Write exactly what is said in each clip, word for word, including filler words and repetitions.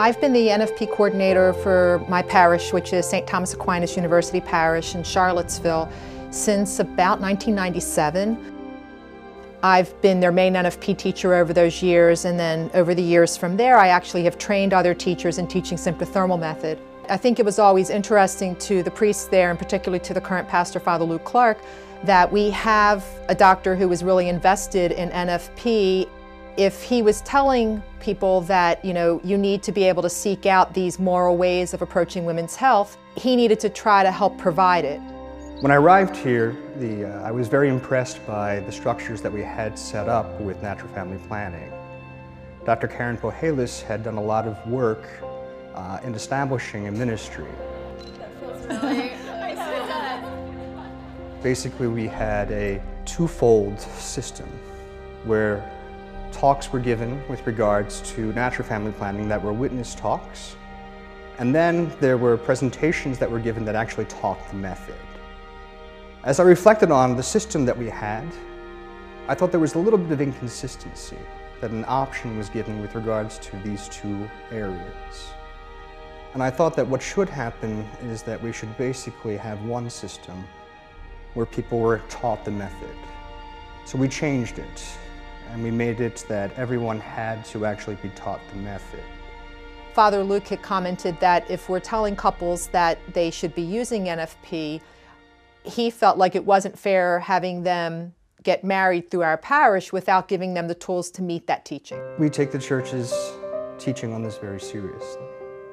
I've been the N F P coordinator for my parish, which is Saint Thomas Aquinas University Parish in Charlottesville, since about nineteen ninety-seven. I've been their main N F P teacher over those years, and then over the years from there I actually have trained other teachers in teaching symptothermal method. I think it was always interesting to the priests there, and particularly to the current pastor, Father Luke Clark, that we have a doctor who was really invested in N F P. If he was telling people that, you know, you need to be able to seek out these moral ways of approaching women's health, he needed to try to help provide it. When I arrived here, the, uh, I was very impressed by the structures that we had set up with natural family planning. Doctor Karen Pohalis had done a lot of work uh, in establishing a ministry. That feels really, I know it does. Basically, we had a twofold system where talks were given with regards to natural family planning that were witness talks, and then there were presentations that were given that actually taught the method. As I reflected on the system that we had, I thought there was a little bit of inconsistency, that an option was given with regards to these two areas. And I thought that what should happen is that we should basically have one system where people were taught the method. So we changed it, and we made it that everyone had to actually be taught the method. Father Luke had commented that if we're telling couples that they should be using N F P, he felt like it wasn't fair having them get married through our parish without giving them the tools to meet that teaching. We take the church's teaching on this very seriously.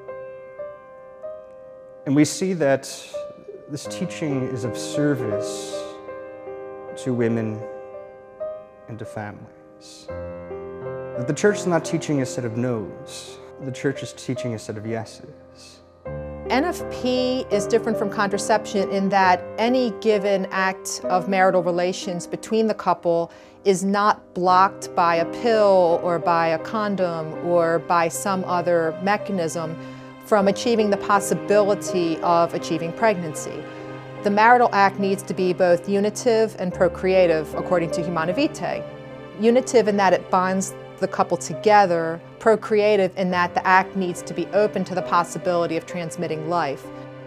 And we see that this teaching is of service to women and to families. That the church is not teaching a set of no's, the church is teaching a set of yeses. N F P is different from contraception in that any given act of marital relations between the couple is not blocked by a pill or by a condom or by some other mechanism from achieving the possibility of achieving pregnancy. The marital act needs to be both unitive and procreative, according to Humanae Vitae. Unitive in that it binds the couple together, procreative in that the act needs to be open to the possibility of transmitting life.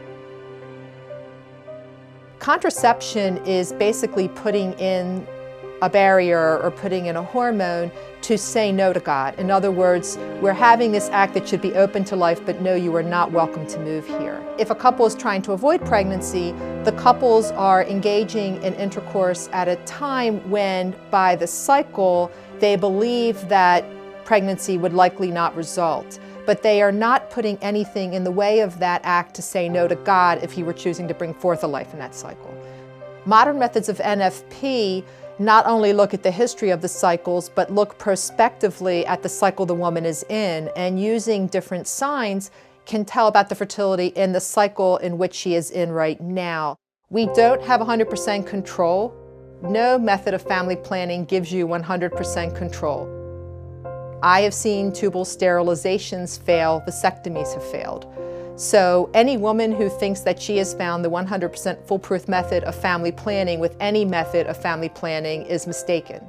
Contraception is basically putting in a barrier or putting in a hormone to say no to God. In other words, we're having this act that should be open to life, but no, you are not welcome to move here. If a couple is trying to avoid pregnancy, the couples are engaging in intercourse at a time when, by the cycle, they believe that pregnancy would likely not result. But they are not putting anything in the way of that act to say no to God if he were choosing to bring forth a life in that cycle. Modern methods of N F P not only look at the history of the cycles, but look prospectively at the cycle the woman is in, and using different signs can tell about the fertility in the cycle in which she is in right now. We don't have one hundred percent control. No method of family planning gives you one hundred percent control. I have seen tubal sterilizations fail, vasectomies have failed. So any woman who thinks that she has found the one hundred percent foolproof method of family planning with any method of family planning is mistaken.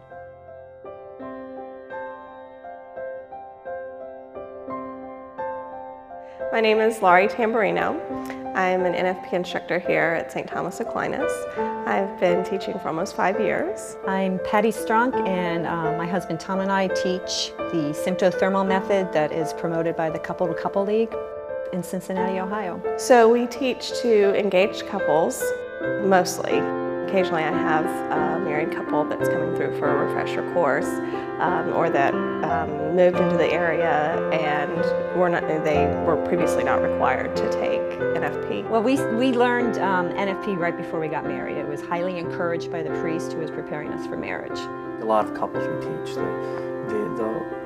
My name is Laurie Tamburino. I'm an N F P instructor here at Saint Thomas Aquinas. I've been teaching for almost five years. I'm Patty Strunk, and uh, my husband Tom and I teach the symptothermal method that is promoted by the Couple to Couple League in Cincinnati, Ohio. So we teach to engaged couples, mostly. Occasionally I have a married couple that's coming through for a refresher course, um, or that um, moved into the area and were not, they were previously not required to take N F P. Well, we, we learned um, N F P right before we got married. It was highly encouraged by the priest who was preparing us for marriage. A lot of couples we teach, the, the, the